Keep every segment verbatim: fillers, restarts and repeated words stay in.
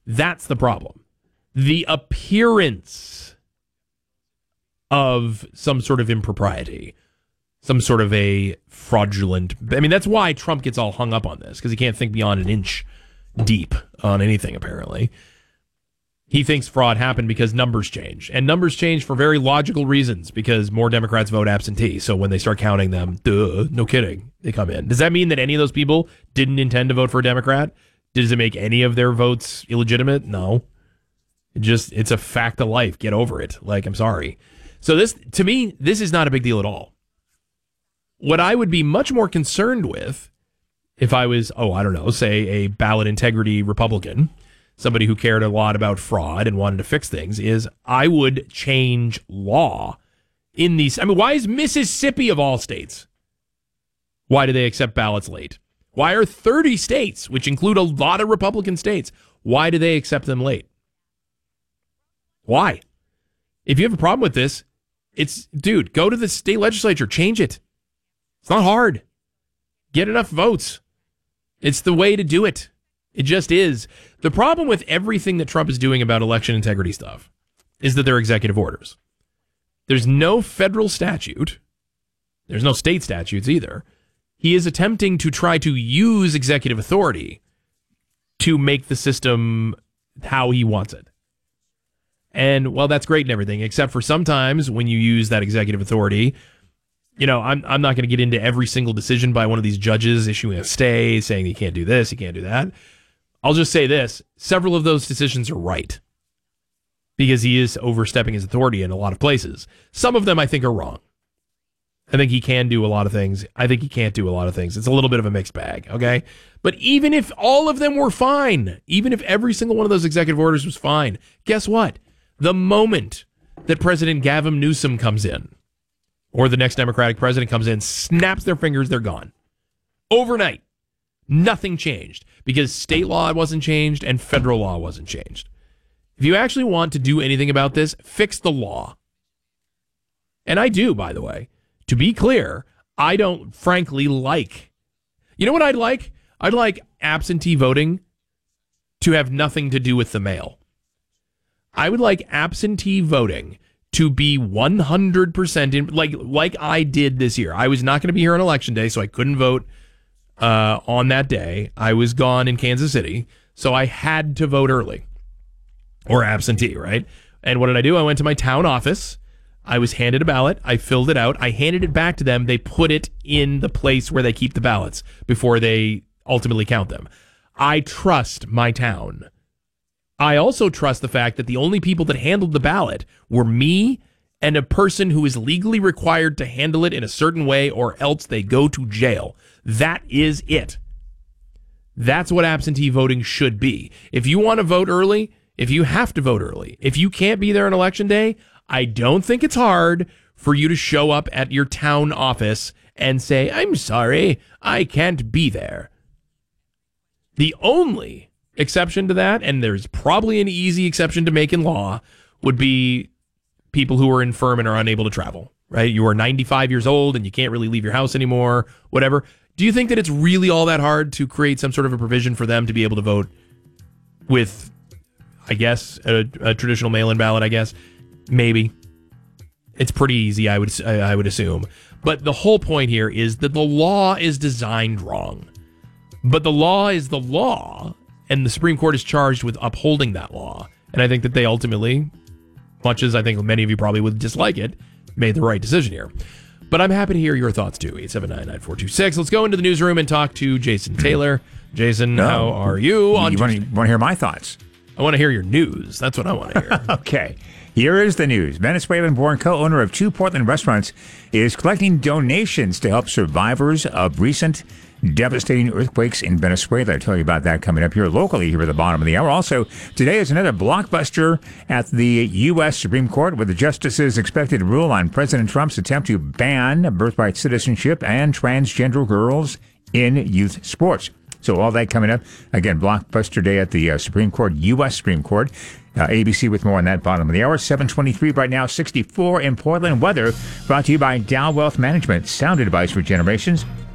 That's the problem. The appearance of some sort of impropriety, some sort of a fraudulent... I mean, that's why Trump gets all hung up on this, because he can't think beyond an inch deep on anything, apparently. He thinks fraud happened because numbers change. And numbers change for very logical reasons, because more Democrats vote absentee. So when they start counting them, duh, no kidding, they come in. Does that mean that any of those people didn't intend to vote for a Democrat? Does it make any of their votes illegitimate? No. It just, it's a fact of life. Get over it. Like, I'm sorry. So this, to me, this is not a big deal at all. What I would be much more concerned with if I was, oh, I don't know, say a ballot integrity Republican, somebody who cared a lot about fraud and wanted to fix things, is I would change law in these. I mean, why is Mississippi of all states? Why do they accept ballots late? Why are thirty states, which include a lot of Republican states, why do they accept them late? Why? If you have a problem with this, it's, dude, go to the state legislature, change it. It's not hard. Get enough votes. It's the way to do it. It just is. The problem with everything that Trump is doing about election integrity stuff is that they're executive orders. There's no federal statute. There's no state statutes either. He is attempting to try to use executive authority to make the system how he wants it. And, well, that's great and everything, except for sometimes when you use that executive authority, you know, I'm I'm not going to get into every single decision by one of these judges issuing a stay, saying you can't do this, you can't do that. I'll just say this. Several of those decisions are right because he is overstepping his authority in a lot of places. Some of them I think are wrong. I think he can do a lot of things. I think he can't do a lot of things. It's a little bit of a mixed bag, okay? But even if all of them were fine, even if every single one of those executive orders was fine, guess what? The moment that President Gavin Newsom comes in, or the next Democratic president comes in, snaps their fingers, they're gone. Overnight. Nothing changed because state law wasn't changed and federal law wasn't changed. If you actually want to do anything about this, fix the law. And I do, by the way. To be clear, I don't frankly like. You know what I'd like? I'd like absentee voting to have nothing to do with the mail. I would like absentee voting to be one hundred percent in, like like I did this year. I was not going to be here on election day, so I couldn't vote uh, on that day. I was gone in Kansas City, so I had to vote early or absentee, right? And what did I do? I went to my town office. I was handed a ballot. I filled it out. I handed it back to them. They put it in the place where they keep the ballots before they ultimately count them. I trust my town. I also trust the fact that the only people that handled the ballot were me and a person who is legally required to handle it in a certain way or else they go to jail. That is it. That's what absentee voting should be. If you want to vote early, if you have to vote early, if you can't be there on election day, I don't think it's hard for you to show up at your town office and say, I'm sorry, I can't be there. The only exception to that, and there's probably an easy exception to make in law, would be people who are infirm and are unable to travel, right? You are ninety-five years old and you can't really leave your house anymore, whatever. Do you think that it's really all that hard to create some sort of a provision for them to be able to vote with, I guess, a, a traditional mail-in ballot, I guess? Maybe. It's pretty easy, I would I would assume. But the whole point here is that the law is designed wrong. But the law is the law, and the Supreme Court is charged with upholding that law. And I think that they ultimately, much as I think many of you probably would dislike it, made the right decision here. But I'm happy to hear your thoughts too. eight seven nine, nine four two six. Let's go into the newsroom and talk to Jason Taylor. Jason, no. How are you? On you want to, want to hear my thoughts? I want to hear your news. That's what I want to hear. Okay. Here is the news. Venezuelan-born co-owner of two Portland restaurants is collecting donations to help survivors of recent devastating earthquakes in Venezuela. I'll tell you about that coming up here locally here at the bottom of the hour. Also, today is another blockbuster at the U S Supreme Court with the justices expected to rule on President Trump's attempt to ban birthright citizenship and transgender girls in youth sports. So all that coming up. Again, blockbuster day at the uh, Supreme Court, U S Supreme Court. Uh, A B C with more on that bottom of the hour. seven twenty-three right now, sixty-four in Portland. Weather brought to you by Dow Wealth Management. Sound advice for generations.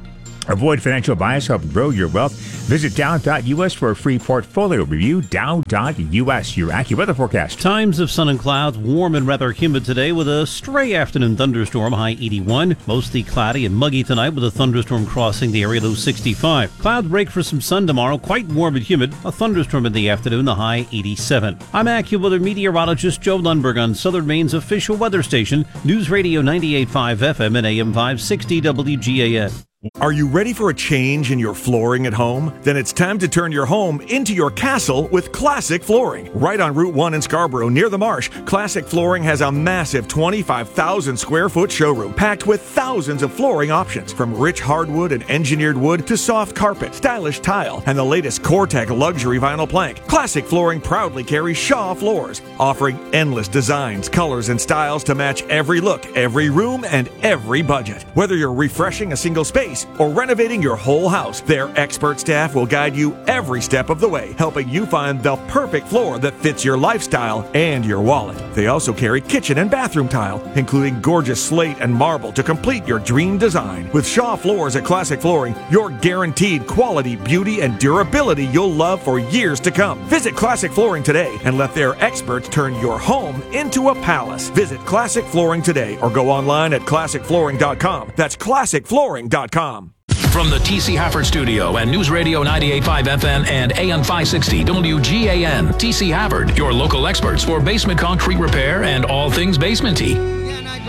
Avoid financial bias, help grow your wealth. Visit Dow dot U S for a free portfolio review. Dow dot U S, your AccuWeather forecast. Times of sun and clouds, warm and rather humid today with a stray afternoon thunderstorm, high eighty-one. Mostly cloudy and muggy tonight with a thunderstorm crossing the area, low sixty-five. Cloud break for some sun tomorrow, quite warm and humid. A thunderstorm in the afternoon, the high eighty-seven. I'm AccuWeather meteorologist Joe Lundberg on Southern Maine's official weather station, News Radio ninety-eight point five F M and A M five sixty W G A N. Are you ready for a change in your flooring at home? Then it's time to turn your home into your castle with Classic Flooring. Right on Route one in Scarborough, near the marsh, Classic Flooring has a massive twenty-five thousand square foot showroom packed with thousands of flooring options, from rich hardwood and engineered wood to soft carpet, stylish tile, and the latest Core-Tec luxury vinyl plank. Classic Flooring proudly carries Shaw floors, offering endless designs, colors, and styles to match every look, every room, and every budget. Whether you're refreshing a single space or renovating your whole house, their expert staff will guide you every step of the way, helping you find the perfect floor that fits your lifestyle and your wallet. They also carry kitchen and bathroom tile, including gorgeous slate and marble to complete your dream design. With Shaw Floors at Classic Flooring, you're guaranteed quality, beauty, and durability you'll love for years to come. Visit Classic Flooring today and let their experts turn your home into a palace. Visit Classic Flooring today or go online at classic flooring dot com. That's classic flooring dot com. From the T C Hafford Studio and News Radio ninety-eight point five F M and A M five sixty W G A N, T C Hafford, your local experts for basement concrete repair and all things basement-y.